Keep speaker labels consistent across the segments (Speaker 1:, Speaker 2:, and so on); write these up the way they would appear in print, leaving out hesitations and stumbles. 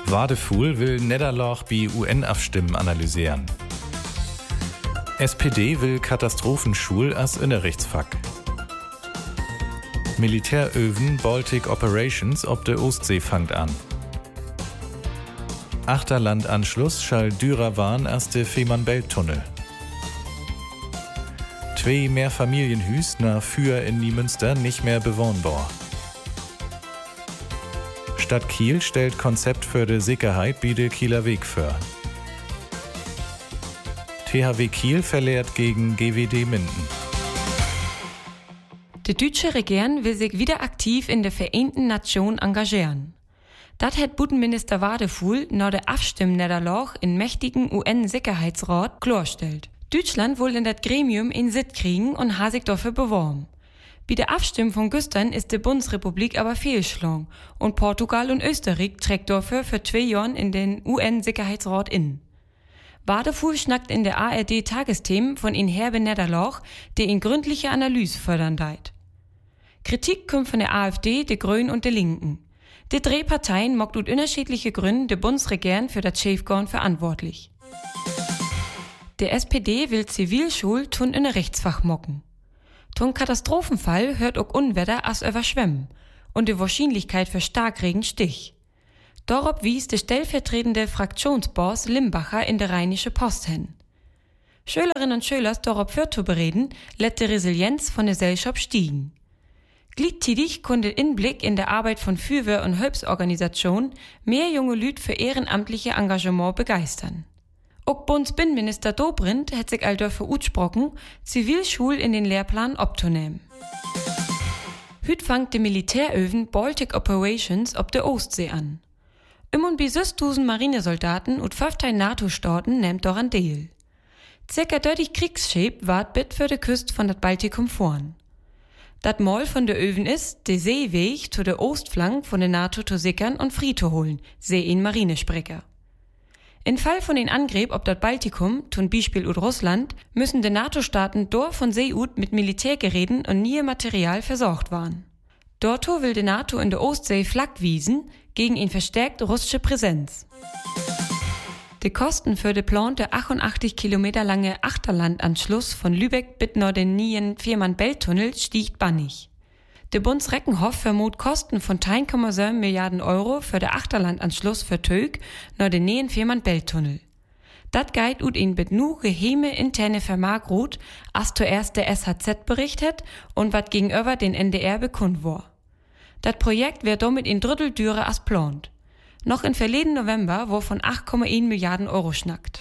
Speaker 1: Wadefuhl will Nederloch bei UN-Abstimmen analysieren. SPD will Katastrophenschul als Innerrechtsfach. Militäröwen Baltic Operations ob der Ostsee fangt an. Achterlandanschluss schall dürer waren als der Fehmarn-Belt-Tunnel. 2 Mehrfamilienhüs nach Für in Niemünster nicht mehr bewohnbar. Stadt Kiel stellt Konzept für die Sicherheit bei der Kieler Weg vor. THW Kiel verliert gegen GWD Minden.
Speaker 2: Die deutsche Regierung will sich wieder aktiv in der Vereinten Nationen engagieren. Das hat Butenminister Wadefuhl nach der Abstimmniederlage in mächtigen UN-Sicherheitsrat klargestellt. Deutschland will in das Gremium in Sitt kriegen und hat sich dafür beworben. Bei der Abstimmung von gestern ist die Bundesrepublik aber fehlgeschlagen und Portugal und Österreich trägt dafür für 2 Jahre in den UN-Sicherheitsrat in. Wadefuhl schnackt in der ARD-Tagesthemen von in herbe Niederlage, die in gründliche Analyse fördern deit. Kritik kommt von der AfD, der Grünen und der Linken. Die 3 Parteien mockt ut unterschiedliche Gründe der Bundesregierung für das Schiefgehen verantwortlich. Der SPD will Zivilschul tun in ein Rechtsfach mocken. Tun Katastrophenfall hört auch Unwetter as überschwemmen und die Wahrscheinlichkeit für Starkregen stich. Darauf wies der stellvertretende Fraktionsboss Limbacher in der Rheinische Post hin. Schülerinnen und Schüler darauf für zu bereden, lässt die Resilienz von der Gesellschaft stiegen. Gliedtidig konnte Inblick in der Arbeit von Fürwehr- und Hilfsorganisationen mehr junge Lüd für ehrenamtliche Engagement begeistern. Auch Bundesbinnenminister Dobrindt hat sich all dafür utsprochen, Zivilschul in den Lehrplan abzunehmen. Hüt fangt die Militäröwen Baltic Operations ob der Ostsee an. Und bis 6.000 Marinesoldaten und 15 NATO-Staaten nehmt daran teil. Circa 30 Kriegsschip wart bit für die Küste von dat Baltikum vorn. Dat Mål von der Öwen ist, de Seeweg zu der Ostflank von der NATO zu sichern und frei zu holen, seh in Marinesprecher. In Fall von den Angriff ob dat Baltikum, zum Beispiel ut Russland, müssen die NATO-Staaten dort von See ut mit Militärgeräten und nie Material versorgt waren. Dorto will die NATO in der Ostsee Flak wiesen gegen in verstärkte russische Präsenz. Die Kosten für die plante 88 Kilometer lange Achterlandanschluss von Lübeck bis nach den neuen Fehmarn-Belt-Tunnel stiegt bannig. Der Bundesreckenhof vermutet Kosten von 1,7 Milliarden Euro für den Achterlandanschluss für Tög nach den neuen Fehmarn-Belt-Tunnel. Dat geht ut in bet nu geheime interne Vermarkrut, as zuerst der SHZ berichtet und wat gegenüber den NDR bekund war. Dat Projekt wird damit in Drittel dürre as plant. Noch in verleden November wo von 8,1 Milliarden Euro schnackt.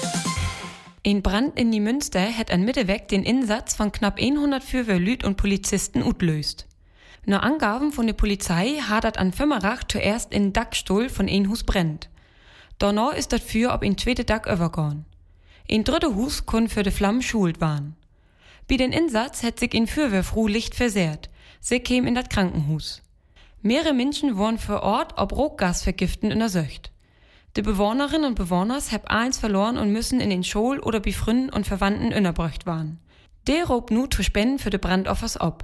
Speaker 2: Ein Brand in Niemünster hat an Mitteweg den Einsatz von knapp 100 Fürwehrlüt und Polizisten utlöst. Nach Angaben von der Polizei hadert an Fimmerach zuerst in Dachstuhl von ein Hus brennt. Danach ist das Feuer ob in zweite Dach übergegangen. Ein dritte Hus kon für die Flammen schuld waren. Bei den Einsatz hat sich in Feuerwehrfruh Licht versehrt. Sie käm in das Krankenhaus. Mehrere Menschen wurden vor Ort ob Rauchgasvergiften untersucht. Die Bewohnerinnen und Bewohner haben eins verloren und müssen in den Schul oder bei Freunden und Verwandten unterbräucht waren. Der raubt nu zu Spenden für die Brandoffers ab.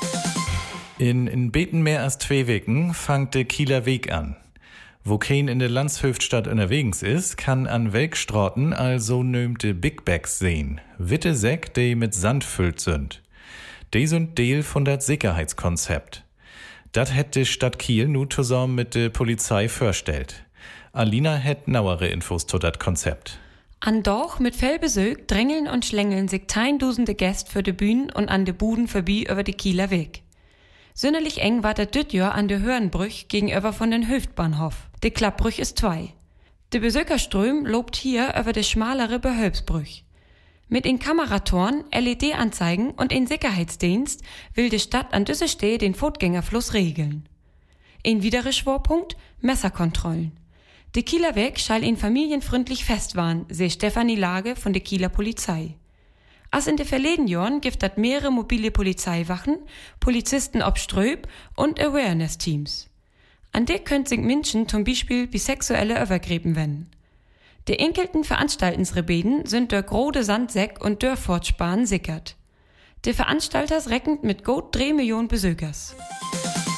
Speaker 1: In beten mehr als 2 Wochen fangt der Kieler Weg an. Wo kein in der Landshöftstadt unterwegs ist, kann an Welkstraten also nömte Big Bags sehen. Witte Säck, die mit Sand füllt sind. Die sind Teil von dat Sicherheitskonzept. Dat hätte Stadt Kiel nu zusammen mit der Polizei vorstellt. Alina hätt nauere Infos zu dat Konzept.
Speaker 2: An Doch mit Fellbesög drängeln und schlängeln sich tausende Gäste für die Bühnen und an de Buden vorbei über die Kieler Weg. Sonderlich eng war der Dütjahr an der Hörnbrüch gegenüber von den Hüftbahnhof. De Klappbrüch ist 2. De Besökerström lobt hier über de schmalere Behölbsbrüch. Mit in Kameratoren, LED-Anzeigen und in Sicherheitsdienst will die Stadt an diese Stelle den Fußgängerfluss regeln. Ein weiterer Schwerpunkt: Messerkontrollen. De Kieler Weg schall in familienfreundlich festwahn, seh Stefanie Lage von der Kieler Polizei. As in de verleden Jahren gibt dat mehrere mobile Polizeiwachen, Polizisten ob Ströb und Awareness-Teams. An der könnt sich Menschen zum Beispiel bisexuelle Übergriffen wenden. Die enkelten Veranstaltensrebeden sind der grode Sandsäck und der Fortsparen sickert. Die Veranstalters reckend mit gut 3 Millionen Besuchers.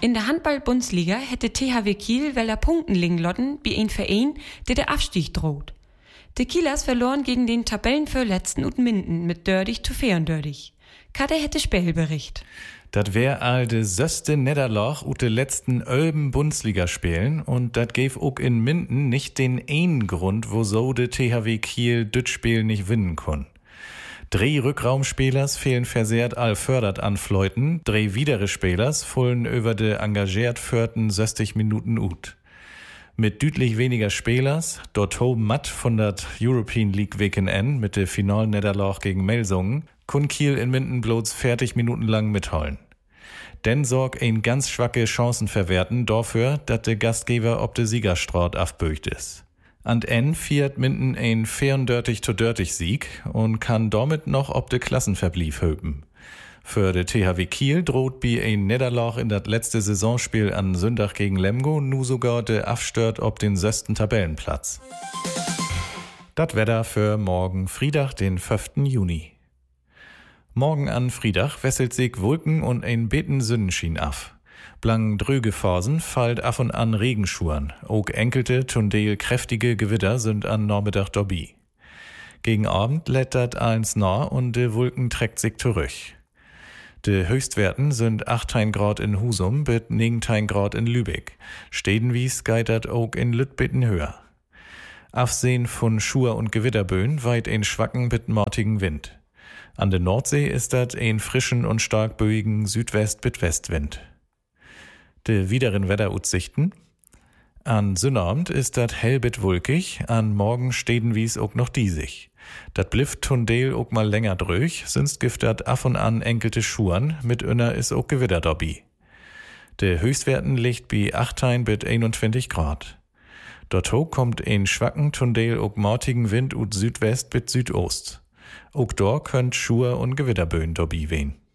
Speaker 2: In der Handball-Bundesliga hätte THW Kiel weller Punkten liegen lotten bei ein Verein, der Abstieg droht. Die Kielers verloren gegen den Tabellenvorletzten ut Minden mit 30-34. Kade hätte Spielbericht.
Speaker 1: Dat wär all de söste Nederloch ut de letzten Ölben Bundesliga spielen und dat gäf ook in Minden nicht den einen Grund, wo so de THW Kiel düt Spiel nicht winnen kon. 3 Rückraumspielers fehlen versehrt all fördert an Fleuten, 3 widere Spielers fullen über de engagiert förten 60 Minuten ut. Mit dütlich weniger Spielers, dort hoben matt von dat European League Weekend mit de finalen Nederloch gegen Melsungen, kun Kiel in Minden bloß 40 Minuten lang mitholen. Denn sorg ein ganz schwache Chancen verwerten dafür, dat de Gastgeber ob de Siegerstraat afböcht is. An N fiert Minden ein 34-30 Sieg und kann damit noch ob de Klassenverblieb höpen. Für de THW Kiel droht bi ein Nederloch in dat letzte Saisonspiel an Sonntag gegen Lemgo nu sogar de Afstört ob den 6. Tabellenplatz. Dat Wetter für morgen Freitag, den 5. Juni. Morgen an Freitag wesselt sich Wolken und ein beten Sonnenschein af. Blang dröge Phasen fallt af und an Regenschuhen. Ook enkelte, tundeel kräftige Gewitter sind an Nachmittag dabei. Gegen Abend lädt eins nah und de Wolken trägt sich zurück. De Höchstwerten sind 18 Grad in Husum bis 19 Grad in Lübeck. Stedenwies geitert ook in Lüttbitten höher. Afsehen von Schur und Gewitterböen weit ein schwachen bis mortigen Wind. An der Nordsee ist dat ein frischen und stark böigen Südwest- bis Westwind. De wideren Wetteraussichten. An Sonnabend ist dat hell bit wolkig, an morgen stedenwies ook noch diesig. Dat blifft tundeel ook mal länger dröch, sonst gift dat af und an enkelte Schuhen, mit önner is ook Gewitter dabei. De Höchstwerten liegt bi 18 bis 21 Grad. Dort hoch kommt ein schwachen tundeel ook mortigen Wind ut Südwest bis Südost. Ook dort könnt Schur und Gewitterböen dabei wehen.